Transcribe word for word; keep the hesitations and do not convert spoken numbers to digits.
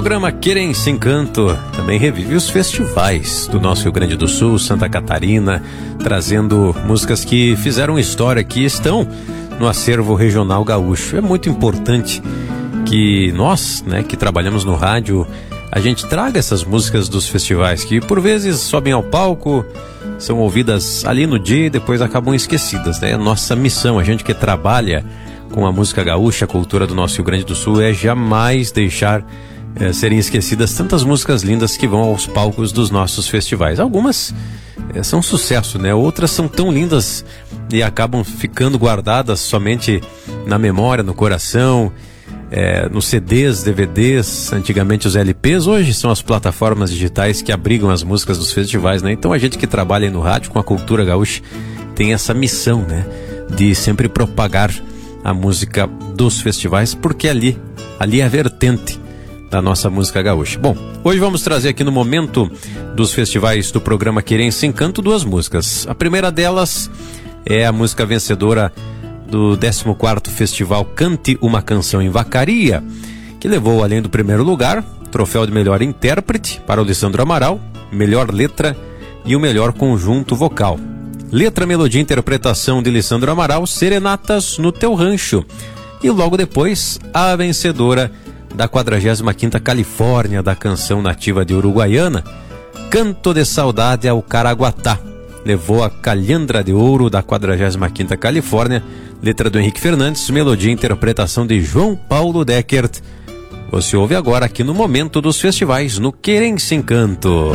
Programa Querência Encanto também revive os festivais do nosso Rio Grande do Sul, Santa Catarina, trazendo músicas que fizeram história, que estão no acervo regional gaúcho. É muito importante que nós, né, que trabalhamos no rádio, a gente traga essas músicas dos festivais, que por vezes sobem ao palco, são ouvidas ali no dia e depois acabam esquecidas, né? Nossa missão, a gente que trabalha com a música gaúcha, a cultura do nosso Rio Grande do Sul, é jamais deixar é, serem esquecidas tantas músicas lindas que vão aos palcos dos nossos festivais. Algumas é, são sucesso, né? Outras são tão lindas e acabam ficando guardadas somente na memória, no coração, é, nos C Ds, D V Ds, antigamente os L Ps, hoje são as plataformas digitais que abrigam as músicas dos festivais, né? Então a gente que trabalha aí no rádio com a cultura gaúcha tem essa missão, né? De sempre propagar a música dos festivais, porque ali, ali é a vertente da nossa música gaúcha. Bom, hoje vamos trazer aqui no momento dos festivais do programa Querência Encanto duas músicas. A primeira delas é a música vencedora do décimo quarto Festival Cante uma Canção em Vacaria, que levou, além do primeiro lugar, troféu de melhor intérprete para o Lissandro Amaral, melhor letra e o melhor conjunto vocal. Letra, melodia e interpretação de Lissandro Amaral, Serenatas no Teu Rancho. E logo depois, a vencedora da quadragésima quinta Califórnia da canção nativa de Uruguaiana, Canto de Saudade ao Caraguatá. Levou a Calhandra de Ouro da quadragésima quinta Califórnia, letra do Henrique Fernandes, melodia e interpretação de João Paulo Deckert. Você ouve agora aqui no Momento dos Festivais, no Querência Encanto.